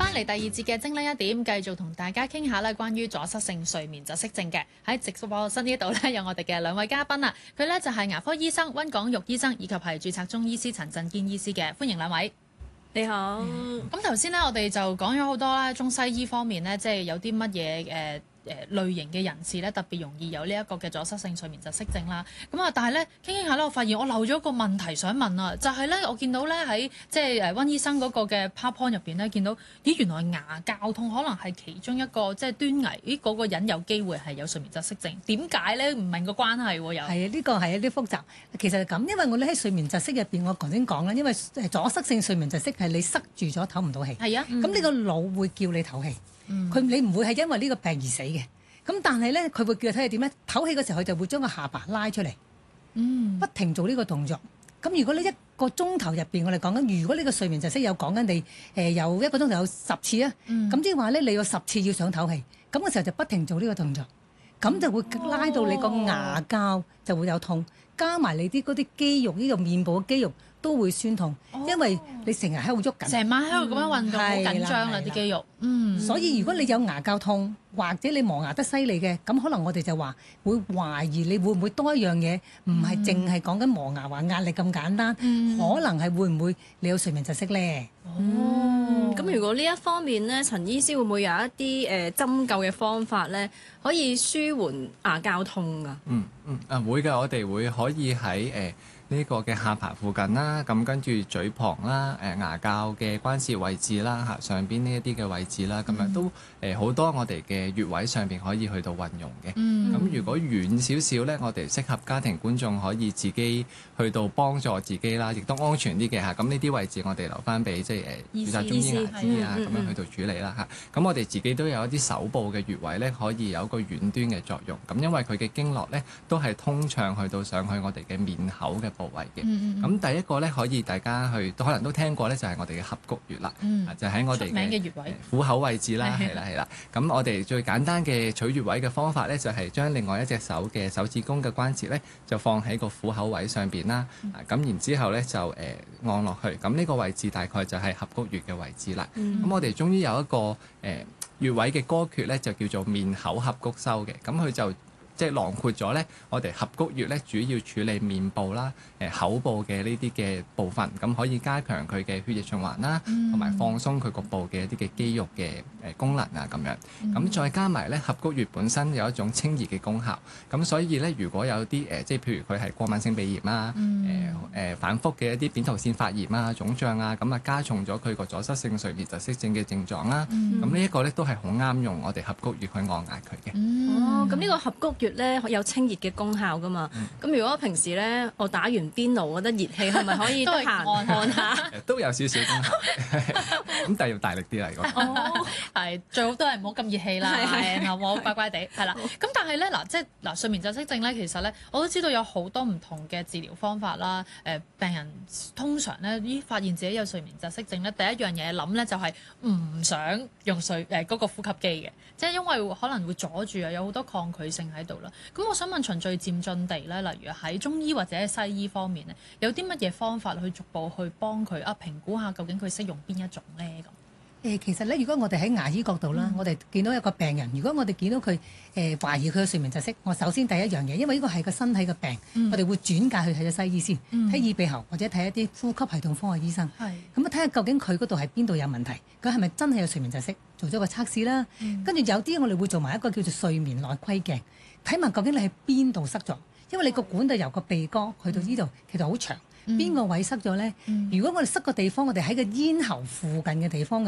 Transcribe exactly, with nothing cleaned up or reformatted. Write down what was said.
翻嚟第二節嘅精靈一點，繼續同大家傾下咧關於阻塞性睡眠窒息症嘅。喺直播室呢度咧有我哋嘅兩位嘉賓啊，佢咧就係牙科醫生溫港玉醫生以及係註冊中醫師陳振堅醫師嘅，歡迎兩位。 你好。 咁頭先咧我哋就講咗好多啦，中西醫方面咧即係有啲乜嘢誒誒類型嘅人士咧特別容易有呢一個嘅阻塞性睡眠窒息症啦。咁啊，但係咧傾傾下咧，我發現我漏咗個問題想問啊，就係、是、咧我見到咧喺即係誒溫醫生嗰個嘅 PowerPoint 入邊咧，見到咦原來牙骹痛可能係其中一個即係端倪，咦嗰、那個人有機會係有睡眠窒息症，點解咧？唔明個關係喎又。係啊，呢、這個係有啲複雜。其實係咁，因為我哋喺睡眠窒息入邊，我頭先講啦，因為誒阻塞性睡眠窒息係你塞住咗唞唔到氣。係啊。咁呢、嗯、個腦會叫你唞氣，佢、嗯、你唔會係因為呢個病而死嘅。咁但係咧，佢會叫你睇下點咧？唞氣嘅時候，佢就會將個下巴拉出嚟，嗯，不停做呢個動作。咁如果呢一個鐘頭入邊，我哋講緊，如果呢個睡眠窒息有講緊你誒、呃、有一個鐘頭有十次啊，咁即係話咧，你有十次要想唞氣，咁嘅時候就不停做呢個動作，咁就會拉到你個牙骹就會有痛，加埋你啲嗰啲肌肉，呢、這個面部嘅肌肉都會酸痛，哦、因為你成日喺度喐緊， 成晚喺度咁樣運動，好、嗯、緊張啦啲肌肉。嗯， 所以如果你有牙骹痛，或者你磨牙得犀利嘅，咁可能我哋就話會懷疑你會唔會多一樣嘢，唔係淨係講緊磨牙或壓力咁簡單，嗯、可能係會唔會你有睡眠窒息咧？ 哦，咁、嗯、如果呢一方面咧，陳醫師會唔會有一啲誒、呃、針灸嘅方法咧，可以舒緩牙骹痛㗎？ 嗯嗯啊會嘅，我哋會可以喺誒。呃呢個嘅下巴附近啦，咁跟住嘴旁啦，誒、呃、牙骹嘅關節位置啦，嚇上邊呢一啲嘅位置啦，咁、嗯、樣都誒好、呃、多我哋嘅穴位上邊可以去到運用嘅。咁、嗯、如果遠少少咧，我哋適合家庭觀眾可以自己去到幫助自己啦，亦都安全啲嘅嚇。咁呢啲位置我哋留翻俾即係誒註冊中醫牙師啊，咁樣去到處理啦嚇。咁我哋自己都有一啲手部嘅穴位咧，可以有一個遠端嘅作用。咁因為佢嘅經絡咧都係通暢去到上去我哋嘅面口嘅部位嘅，咁、嗯嗯、第一個咧可以大家去都可能都聽過咧，就係、是、我哋嘅合谷穴啦，嗯、就喺我哋嘅虎口位置啦，係啦係啦。咁我哋最簡單嘅取穴位嘅方法咧，就係、是、將另外一隻手嘅手指公嘅關節咧，就放喺個虎口位上邊啦。咁、嗯、然之後咧就誒、呃、按落去，咁呢個位置大概就係合谷穴嘅位置啦。咁、嗯、我哋終於有一個誒、呃、穴位嘅歌訣咧，就叫做面口合谷收嘅。咁佢就即係囊括咗咧，我哋合谷穴咧主要處理面部啦、誒、呃、口部嘅呢啲嘅部分，咁可以加強佢嘅血液循環啦，同埋、嗯、放鬆佢局部嘅一啲嘅肌肉嘅誒功能啊咁樣。咁、嗯、再加埋咧，合谷穴本身有一種清熱嘅功效，咁所以咧，如果有啲誒、呃，即係譬如佢係過敏性鼻炎啊，誒誒、嗯呃、反覆嘅一啲扁桃腺發炎啊、腫脹啊，咁啊加重咗佢個阻塞性睡眠窒息症嘅症狀啦。咁、嗯、呢一個咧都係好啱用我哋合谷穴去按壓佢嘅。 嗯、哦，咁呢個合谷穴咧有清熱嘅功效噶嘛？咁、嗯、如果平時咧我打完邊爐，我覺得熱氣係咪可以得閒按按下？ 都有少少功效，咁但係要大力啲嚟講。 哦，係最好都係唔好咁熱氣啦，係好冇乖乖地係啦。咁但係咧嗱，即係嗱睡眠窒息症咧，其實咧我都知道有好多唔同嘅治療方法啦。誒、呃，病人通常咧依發現自己有睡眠窒息症咧，第一樣嘢諗咧就係唔想用睡誒嗰個呼吸機嘅，即係因為可能會阻住啊，有好多抗拒性喺度啦。咁我想問循序漸進地咧，例如喺中醫或者西醫方面咧，有啲乜嘢方法去逐步去幫佢啊評估下究竟佢適用邊一種咧咁？ 誒、呃、其實咧，如果我哋喺牙醫角度啦，嗯、我哋見到一個病人，如果我哋見到佢誒、呃、懷疑佢嘅睡眠窒息，我首先第一樣嘢，因為呢個係個身體嘅病，嗯、我哋會轉介去睇咗西醫先，睇、嗯、耳鼻喉或者睇一啲呼吸系統科嘅醫生，咁啊睇下究竟佢嗰度係邊度有問題，佢係咪真係有睡眠窒息？做咗個測試啦，跟住、嗯、有啲我哋會做埋一個叫做睡眠內窺鏡，睇埋究竟你喺邊度塞咗，因為你個管就由個鼻哥去到呢度，其實好長，邊個位塞咗咧？嗯、如果我哋塞個地方，我哋喺個咽喉附近嘅地方嘅